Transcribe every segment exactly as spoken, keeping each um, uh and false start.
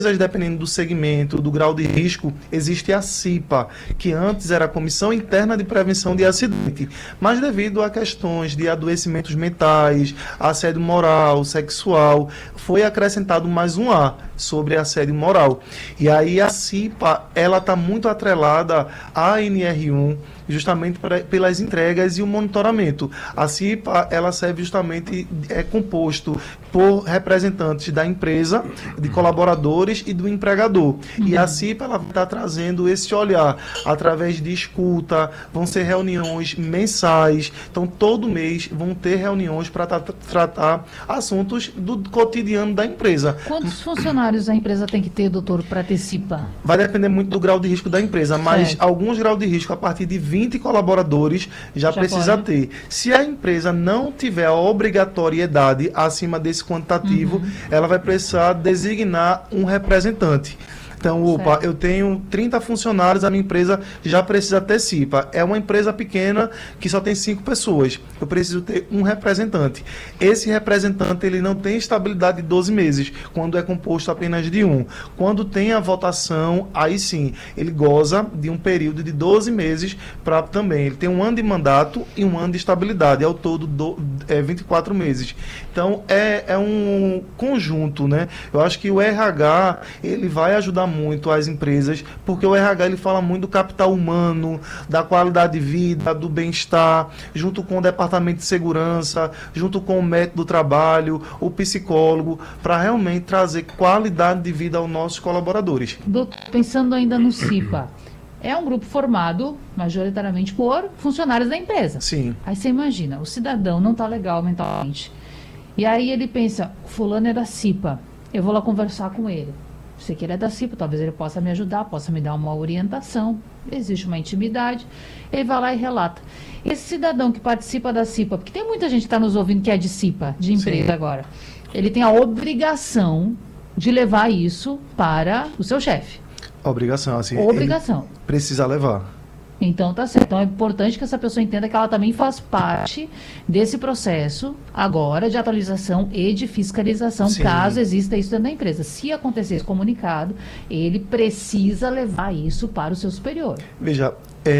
dependendo do segmento, do grau de risco, existe a CIPA, que antes era a Comissão Interna de Prevenção de Acidente, mas devido a questões de adoecimentos mentais, assédio moral, sexual, foi acrescentado mais um A sobre assédio moral. E aí a CIPA, ela está muito atrelada à N R um, justamente pra, pelas entregas e o monitoramento. A CIPA, ela serve justamente, é composto por representantes da empresa, de colaboradores e do empregador. Uhum. E a CIPA, ela está trazendo esse olhar através de escuta, vão ser reuniões mensais, então todo mês vão ter reuniões para tra tratar assuntos do cotidiano da empresa. Quantos funcionários a empresa tem que ter, doutor, para ter CIPA? Vai depender muito do grau de risco da empresa, mas certo. alguns graus de risco, a partir de vinte colaboradores, já, já precisa pode. ter. Se a empresa não tiver a obrigatoriedade acima desse quantitativo, uhum. ela vai precisar designar um representante. Então, opa, certo. eu tenho trinta funcionários, a minha empresa já precisa ter CIPA. É uma empresa pequena que só tem cinco pessoas. Eu preciso ter um representante. Esse representante, ele não tem estabilidade de doze meses, quando é composto apenas de um. Quando tem a votação, aí sim, ele goza de um período de doze meses para também. Ele tem um ano de mandato e um ano de estabilidade, ao todo do, é, vinte e quatro meses. Então, é, é um conjunto, né? Eu acho que o R H, ele vai ajudar muito as empresas, porque o R H ele fala muito do capital humano, da qualidade de vida, do bem-estar, junto com o departamento de segurança, junto com o médico do trabalho, o psicólogo, para realmente trazer qualidade de vida aos nossos colaboradores. Doutor, pensando ainda no CIPA, é um grupo formado majoritariamente por funcionários da empresa. Sim. Aí você imagina, o cidadão não está legal mentalmente. E aí ele pensa, fulano é da CIPA, eu vou lá conversar com ele. Sei que ele é da CIPA, talvez ele possa me ajudar, possa me dar uma orientação, existe uma intimidade, ele vai lá e relata. Esse cidadão que participa da CIPA, porque tem muita gente que está nos ouvindo que é de CIPA, de empresa Sim. agora, ele tem a obrigação de levar isso para o seu chefe. Obrigação, assim. Obrigação. Precisa levar. Então tá certo. Então é importante que essa pessoa entenda que ela também faz parte desse processo agora de atualização e de fiscalização, Sim. caso exista isso dentro da empresa. Se acontecer esse comunicado, ele precisa levar isso para o seu superior. Veja,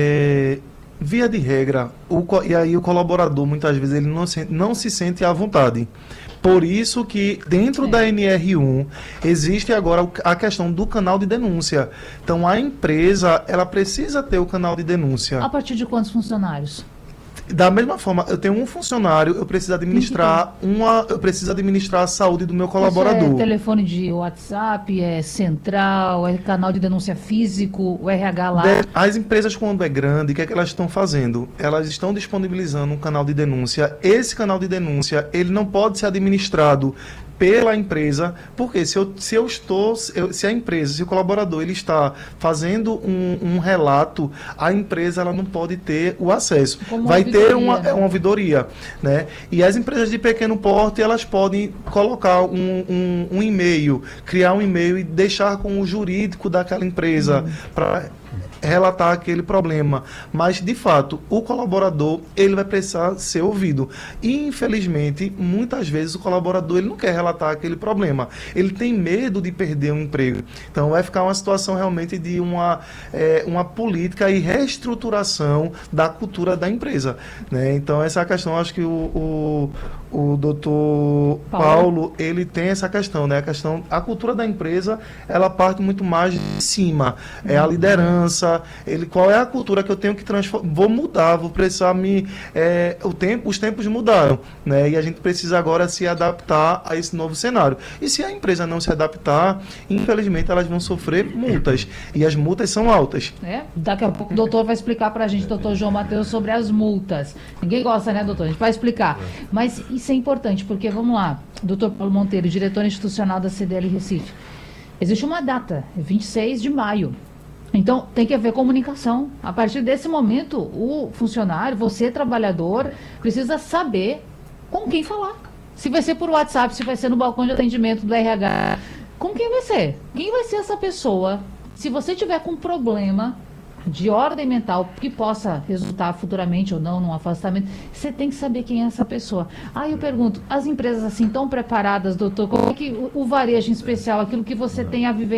é, via de regra, o, e aí o colaborador muitas vezes ele não se, não se sente à vontade. Por isso que dentro é. da N R um existe agora a questão do canal de denúncia. Então a empresa, ela precisa ter o canal de denúncia. A partir de quantos funcionários? Da mesma forma, eu tenho um funcionário, eu preciso administrar uma, eu preciso administrar a saúde do meu colaborador. Isso é telefone de WhatsApp, é central, é canal de denúncia físico, o R H lá. As empresas, quando é grande, o que é que elas estão fazendo? Elas estão disponibilizando um canal de denúncia. Esse canal de denúncia, ele não pode ser administrado pela empresa, porque se eu, se eu estou, se a empresa, se o colaborador ele está fazendo um, um relato, a empresa ela não pode ter o acesso. Como vai uma ter uma, uma ouvidoria, né? E as empresas de pequeno porte, elas podem colocar um, um, um e-mail, criar um e-mail e deixar com o jurídico daquela empresa hum. para relatar aquele problema, mas de fato o colaborador ele vai precisar ser ouvido e infelizmente muitas vezes o colaborador ele não quer relatar aquele problema, ele tem medo de perder um emprego, então vai ficar uma situação realmente de uma, é, uma política e reestruturação da cultura da empresa, né? Então essa é a questão, acho que o, o, o doutor Paulo. Paulo ele tem essa questão, né? A questão, a cultura da empresa ela parte muito mais de cima, é a liderança. Ele, qual é a cultura que eu tenho que transformar? Vou mudar, vou precisar me... É, o tempo, os tempos mudaram, né? E a gente precisa agora se adaptar a esse novo cenário. E se a empresa não se adaptar, infelizmente elas vão sofrer multas. E as multas são altas. É? Daqui a pouco o doutor vai explicar para a gente, doutor João Matheus, sobre as multas. Ninguém gosta, né, doutor? A gente vai explicar. Mas isso é importante, porque, vamos lá, doutor Paulo Monteiro, diretor institucional da C D L Recife. Existe uma data, vinte e seis de maio. Então, tem que haver comunicação. A partir desse momento, o funcionário, você, trabalhador, precisa saber com quem falar. Se vai ser por WhatsApp, se vai ser no balcão de atendimento do R H, com quem vai ser? Quem vai ser essa pessoa? Se você tiver com problema de ordem mental que possa resultar futuramente ou não num afastamento, você tem que saber quem é essa pessoa. Aí eu pergunto, as empresas assim estão preparadas, doutor? Como é que o, o varejo em especial, aquilo que você tem a viver